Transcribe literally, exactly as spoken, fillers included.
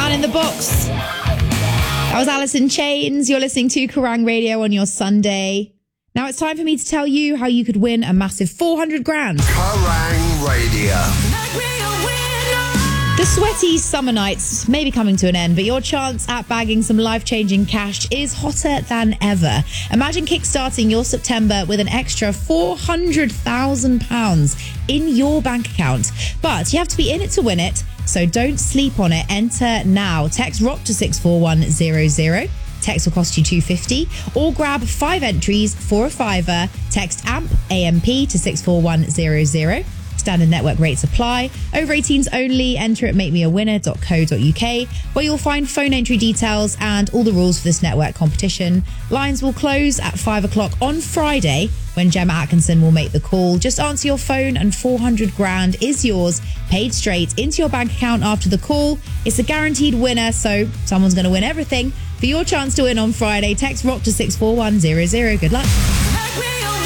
Man in the Box. That was Alice in Chains. You're listening to Kerrang Radio on your Sunday. Now it's time for me to tell you how you could win a massive four hundred grand. Kerrang Radio. The sweaty summer nights may be coming to an end, but your chance at bagging some life-changing cash is hotter than ever. Imagine kickstarting your September with an extra four hundred thousand pounds in your bank account. But you have to be in it to win it, so don't sleep on it. Enter now. Text ROCK to six four one zero zero. Text will cost you two pounds fifty, or grab five entries for a fiver. Text AMP, A M P, to six four one zero zero. Standard network rates apply. Over eighteens only. Enter at make me a winner dot co dot uk, where you'll find phone entry details and all the rules for this network competition. Lines will close at five o'clock on Friday, when Gemma Atkinson will make the call. Just answer your phone and four hundred grand is yours, paid straight into your bank account after the call. It's a guaranteed winner, so someone's going to win everything. For your chance to win on Friday, text ROCK to six four one zero zero. Good luck.